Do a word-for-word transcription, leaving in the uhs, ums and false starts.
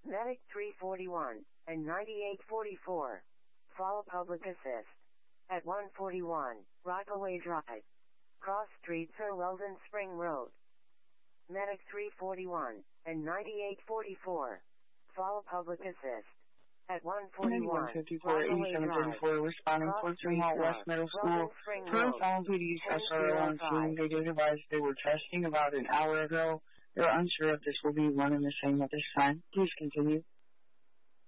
Medic three forty-one and ninety-eight forty-four. Follow public assist. At one forty-one, Rockaway Drive. Cross Street, Sir Weldon Spring Road. Medic three forty-one and ninety-eight forty-four. Follow public assist. At one forty-one, fifty-four, eighty-seven thirty-four, responding towards Fremont West Middle School. Current Fallen P D's S R O on scene. They did advise they were testing about an hour ago. They're unsure if this will be one and the same at this time. Please continue.